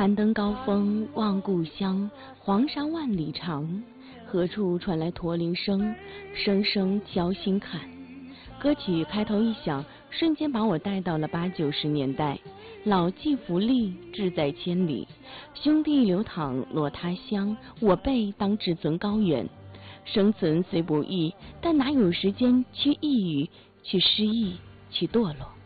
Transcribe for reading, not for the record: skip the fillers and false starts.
攀登高峰望故乡，黄沙万里长，何处传来驼铃声，声声敲心坎。歌曲开头一响，瞬间把我带到了80、90年代。老骥伏枥，志在千里，兄弟流淌落他乡，我辈当志存高远。生存虽不易，但哪有时间去抑郁，去失意，去堕落？